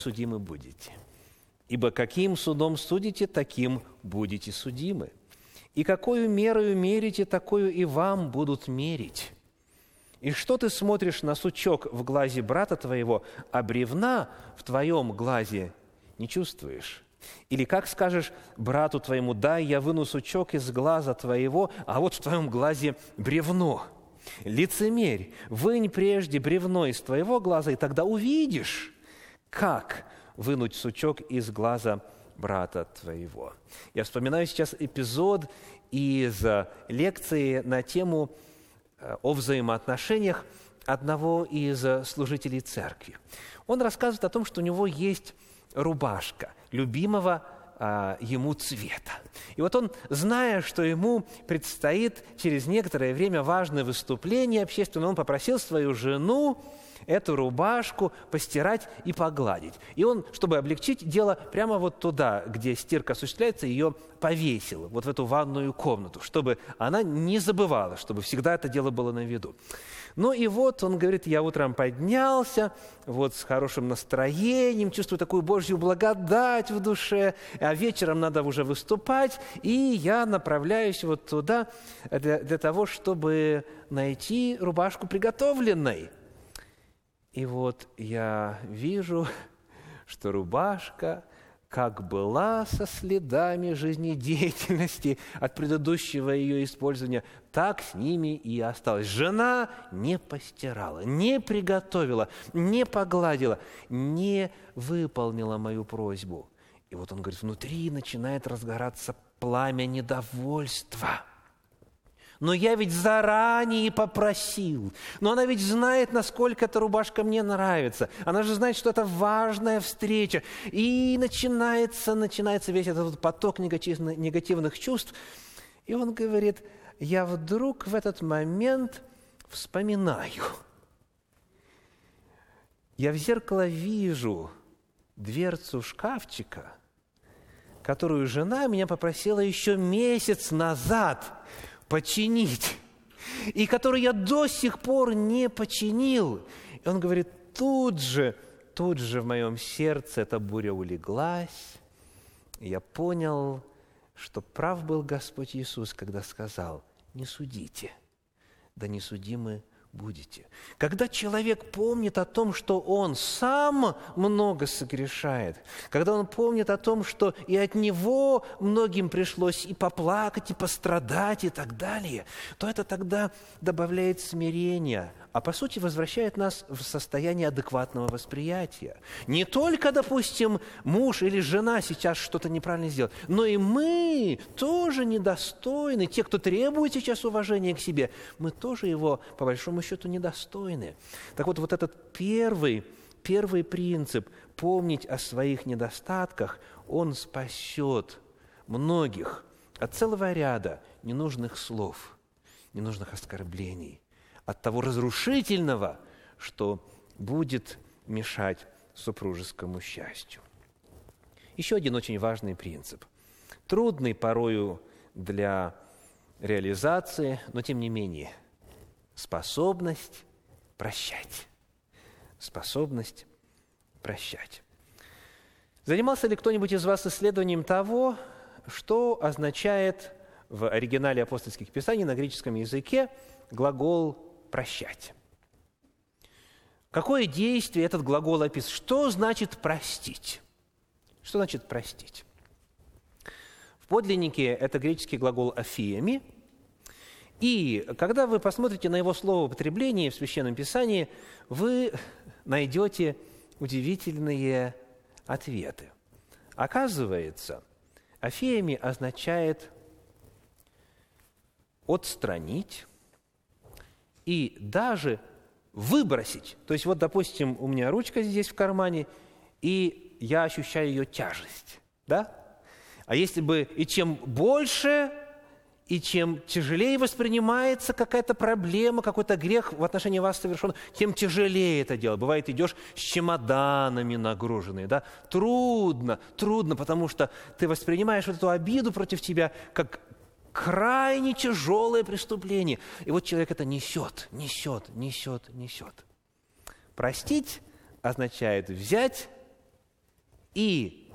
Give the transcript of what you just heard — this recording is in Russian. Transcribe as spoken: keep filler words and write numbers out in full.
судимы будете. Ибо каким судом судите, таким будете судимы. И какою мерою мерите, такую и вам будут мерить. И что ты смотришь на сучок в глазе брата твоего, а бревна в твоем глазе не чувствуешь? Или как скажешь брату твоему: дай, я выну сучок из глаза твоего, а вот в твоем глазе бревно? Лицемерь, вынь прежде бревно из твоего глаза, и тогда увидишь, как вынуть сучок из глаза брата твоего. Я вспоминаю сейчас эпизод из лекции на тему о взаимоотношениях одного из служителей церкви. Он рассказывает о том, что у него есть рубашка любимого а, ему цвета. И вот он, зная, что ему предстоит через некоторое время важное выступление общественное, он попросил свою жену эту рубашку постирать и погладить. И он, чтобы облегчить дело, прямо вот туда, где стирка осуществляется, ее повесил, вот в эту ванную комнату, чтобы она не забывала, чтобы всегда это дело было на виду. Ну и вот он говорит: я утром поднялся, вот с хорошим настроением, чувствую такую Божью благодать в душе, а вечером надо уже выступать, и я направляюсь вот туда для, для того, чтобы найти рубашку приготовленной. И вот я вижу, что рубашка, как была со следами жизнедеятельности от предыдущего ее использования, так с ними и осталась. Жена не постирала, не приготовила, не погладила, не выполнила мою просьбу. И вот он говорит, внутри начинает разгораться пламя недовольства. Но я ведь заранее попросил. Но она ведь знает, насколько эта рубашка мне нравится. Она же знает, что это важная встреча. И начинается, начинается весь этот поток негативных, негативных чувств. И он говорит, я вдруг в этот момент вспоминаю. Я в зеркало вижу дверцу шкафчика, которую жена меня попросила еще месяц назад починить, и который я до сих пор не починил. И он говорит, тут же, тут же в моем сердце эта буря улеглась, и я понял, что прав был Господь Иисус, когда сказал, не судите, да не судимы будете. Когда человек помнит о том, что он сам много согрешает, когда он помнит о том, что и от него многим пришлось и поплакать, и пострадать, и так далее, то это тогда добавляет смирения, а по сути возвращает нас в состояние адекватного восприятия. Не только, допустим, муж или жена сейчас что-то неправильно сделал, но и мы тоже недостойны. Те, кто требует сейчас уважения к себе, мы тоже его, по большому счету, недостойны. Так вот, вот этот первый, первый принцип – помнить о своих недостатках, он спасет многих от целого ряда ненужных слов, ненужных оскорблений, от того разрушительного, что будет мешать супружескому счастью. Еще один очень важный принцип. Трудный порою для реализации, но тем не менее, способность прощать. Способность прощать. Занимался ли кто-нибудь из вас исследованием того, что означает в оригинале апостольских писаний на греческом языке глагол «прощать»? Какое действие этот глагол описывает? Что значит «простить»? Что значит «простить»? В подлиннике это греческий глагол «афиеми». И когда вы посмотрите на его словоупотребление в Священном Писании, вы найдете удивительные ответы. Оказывается, «афиеми» означает «отстранить» и даже «выбросить». То есть вот, допустим, у меня ручка здесь в кармане, и я ощущаю ее тяжесть, да? А если бы и чем больше, и чем тяжелее воспринимается какая-то проблема, какой-то грех в отношении вас совершен, тем тяжелее это дело. Бывает, идешь с чемоданами нагруженные, да? Трудно, трудно, потому что ты воспринимаешь вот эту обиду против тебя как крайне тяжелое преступление. И вот человек это несет, несет, несет, несет. Простить означает взять И